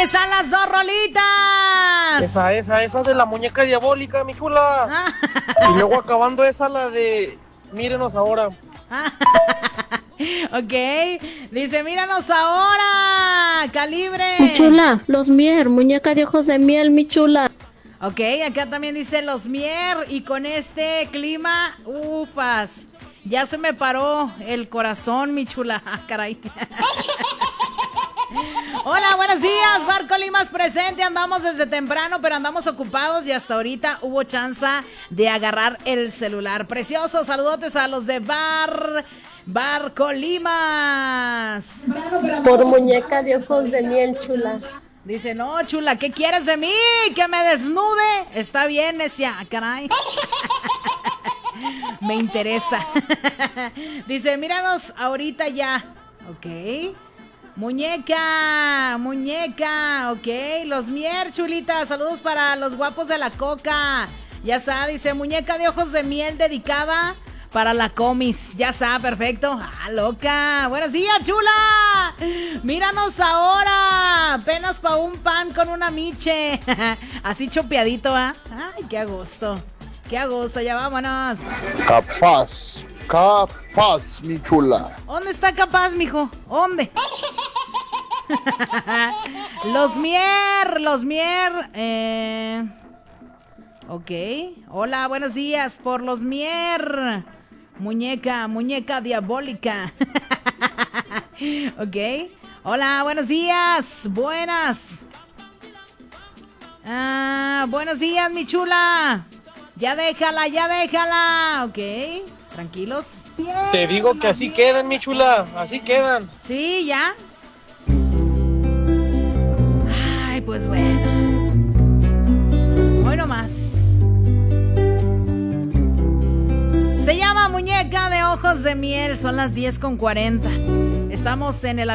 ¿Cuáles son las dos rolitas? Esa de la muñeca diabólica, mi chula. Y luego acabando esa, la de mírenos ahora. Ok, dice míranos ahora, Calibre. Mi chula, los Mier, muñeca de ojos de miel, mi chula. Ok, acá también dice los Mier. Y con este clima, ufas, ya se me paró el corazón, mi chula. Caray. Hola, buenos días, Bar Colimas presente. Andamos desde temprano, pero andamos ocupados y hasta ahorita hubo chance de agarrar el celular. Precioso, saludotes a los de Bar Colimas. Por muñeca de ojos de miel, chula. Dice, no, chula, ¿qué quieres de mí? ¿Que me desnude? Está bien, necia, caray. Me interesa. Dice, míranos ahorita ya. Ok. Muñeca, ok, los Mier, chulita, saludos para los guapos de la coca, ya está, dice, muñeca de ojos de miel dedicada para la comis, ya está, perfecto, loca, buenos días, chula, míranos ahora, apenas pa' un pan con una miche, así chopeadito, ay, qué a gusto, ya vámonos. Capaz, mi chula. ¿Dónde está capaz, mijo? ¿Dónde? Los Mier. Ok. Hola, buenos días por los Mier. Muñeca diabólica. Ok. Hola, buenos días. Buenos días, mi chula. Ya déjala. Ok. Tranquilos. Te digo que así quedan, mi chula, así quedan. Sí, ya. Ay, pues bueno. Hoy nomás. Se llama Muñeca de Ojos de Miel. Son las 10:40. Estamos en el